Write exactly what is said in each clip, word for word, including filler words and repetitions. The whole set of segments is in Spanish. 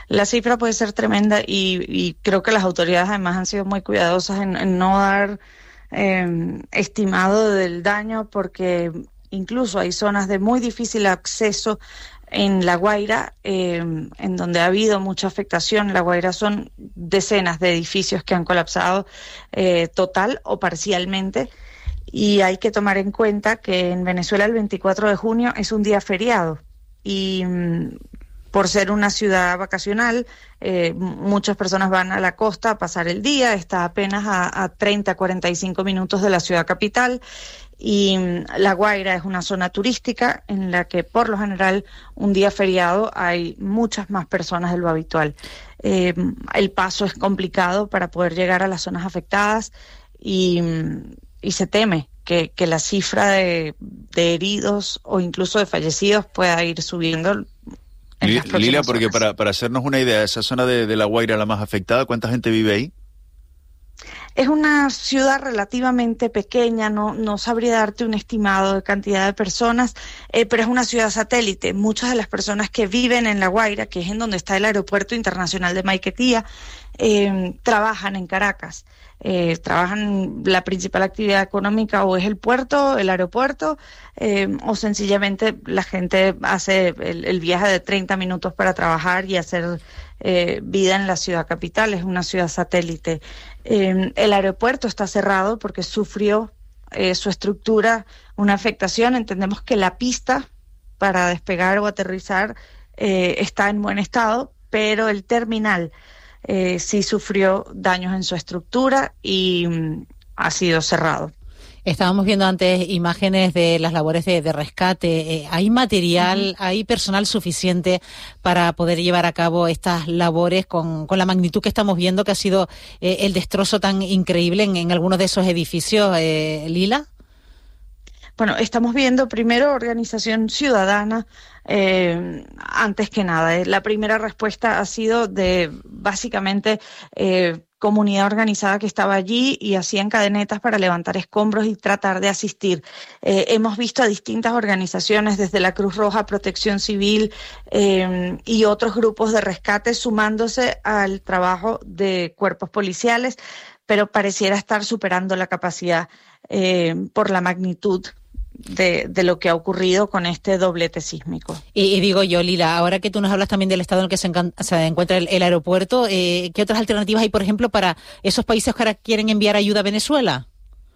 La cifra puede ser tremenda y, y creo que las autoridades además han sido muy cuidadosas en, en no dar eh, estimado del daño, porque incluso hay zonas de muy difícil acceso en La Guaira, eh, en donde ha habido mucha afectación. La Guaira son decenas de edificios que han colapsado eh, total o parcialmente, y hay que tomar en cuenta que en Venezuela el veinticuatro de junio es un día feriado, y mm, por ser una ciudad vacacional, eh, muchas personas van a la costa a pasar el día. Está apenas a, a treinta, cuarenta y cinco minutos de la ciudad capital, y La Guaira es una zona turística en la que por lo general un día feriado hay muchas más personas de lo habitual. Eh, el paso es complicado para poder llegar a las zonas afectadas, y, y se teme que, que la cifra de, de heridos o incluso de fallecidos pueda ir subiendo. Lila, porque para, para hacernos una idea, esa zona de, de La Guaira, la más afectada, ¿cuánta gente vive ahí? Es una ciudad relativamente pequeña, no, no sabría darte un estimado de cantidad de personas, eh, pero es una ciudad satélite. Muchas de las personas que viven en La Guaira, que es en donde está el Aeropuerto Internacional de Maiquetía, eh, trabajan en Caracas. Eh, trabajan, la principal actividad económica o es el puerto, el aeropuerto, eh, o sencillamente la gente hace el, el viaje de treinta minutos para trabajar y hacer eh, vida en la ciudad capital. Es una ciudad satélite. Eh, el aeropuerto está cerrado porque sufrió eh, su estructura una afectación. Entendemos que la pista para despegar o aterrizar eh, está en buen estado, pero el terminal Eh, sí sufrió daños en su estructura y mm, ha sido cerrado. Estábamos viendo antes imágenes de las labores de, de rescate. Eh, ¿Hay material, uh-huh. hay personal suficiente para poder llevar a cabo estas labores con, con la magnitud que estamos viendo, que ha sido eh, el destrozo tan increíble en, en algunos de esos edificios, eh, Lila? Bueno, estamos viendo primero organización ciudadana, eh, antes que nada. Eh, la primera respuesta ha sido de básicamente eh, comunidad organizada que estaba allí y hacían cadenetas para levantar escombros y tratar de asistir. Eh, hemos visto a distintas organizaciones, desde la Cruz Roja, Protección Civil eh, y otros grupos de rescate sumándose al trabajo de cuerpos policiales, pero pareciera estar superando la capacidad eh, por la magnitud De, de lo que ha ocurrido con este doblete sísmico. Y, y digo yo, Lila, ahora que tú nos hablas también del estado en el que se, encan- se encuentra el, el aeropuerto, eh, ¿qué otras alternativas hay, por ejemplo, para esos países que ahora quieren enviar ayuda a Venezuela?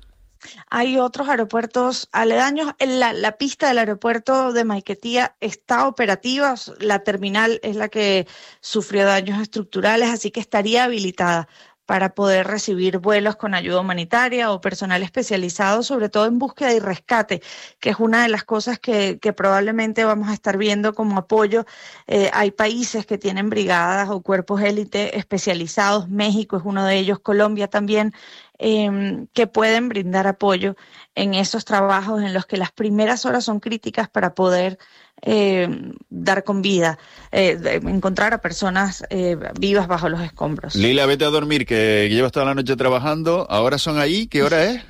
Hay otros aeropuertos aledaños. La, la pista del aeropuerto de Maiquetía está operativa, la terminal es la que sufrió daños estructurales, así que estaría habilitada para poder recibir vuelos con ayuda humanitaria o personal especializado, sobre todo en búsqueda y rescate, que es una de las cosas que, que probablemente vamos a estar viendo como apoyo. Eh, hay países que tienen brigadas o cuerpos élite especializados, México es uno de ellos, Colombia también, eh, que pueden brindar apoyo en esos trabajos en los que las primeras horas son críticas para poder eh, dar con vida, eh, encontrar a personas eh, vivas bajo los escombros. Lila, vete a dormir, que llevas toda la noche trabajando. ¿Ahora son ahí? ¿Qué hora es?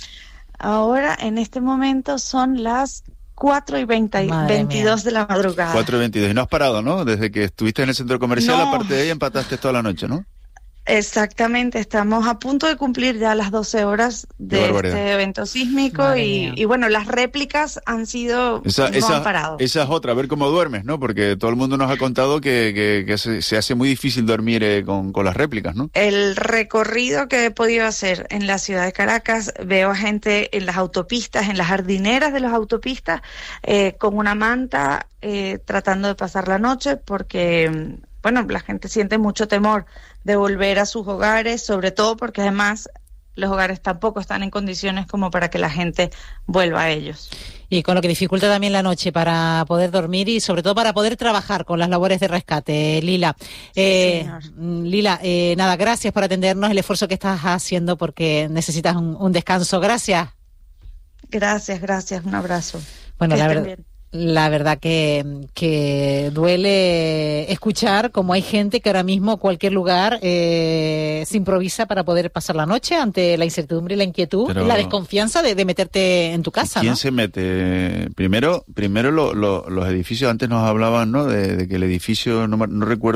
Ahora, en este momento, son las cuatro y veinte, veintidós de la madrugada. cuatro y veintidós. Y no has parado, ¿no? Desde que estuviste en el centro comercial, No. aparte de ahí, empataste toda la noche, ¿no? Exactamente, estamos a punto de cumplir ya las doce horas de este evento sísmico y, y bueno, las réplicas han sido, esa, no esa, han parado. Esa es otra, a ver cómo duermes, ¿no? Porque todo el mundo nos ha contado que, que, que se, se hace muy difícil dormir eh, con, con las réplicas, ¿no? El recorrido que he podido hacer en la ciudad de Caracas, veo a gente en las autopistas, en las jardineras de las autopistas, eh, con una manta eh, tratando de pasar la noche porque, bueno, la gente siente mucho temor de volver a sus hogares, sobre todo porque además los hogares tampoco están en condiciones como para que la gente vuelva a ellos. Y con lo que dificulta también la noche para poder dormir y sobre todo para poder trabajar con las labores de rescate, Lila. Eh, sí, Lila, eh, nada, gracias por atendernos, el esfuerzo que estás haciendo porque necesitas un, un descanso. Gracias. Gracias, gracias, un abrazo. Bueno, la verdad. La verdad que, que duele escuchar cómo hay gente que ahora mismo cualquier lugar eh, se improvisa para poder pasar la noche ante la incertidumbre y la inquietud Pero, y la desconfianza de, de meterte en tu casa. ¿Quién ¿no? se mete? Primero, primero lo, lo, los edificios, antes nos hablaban, ¿no? De, de que el edificio, no, no recuerdo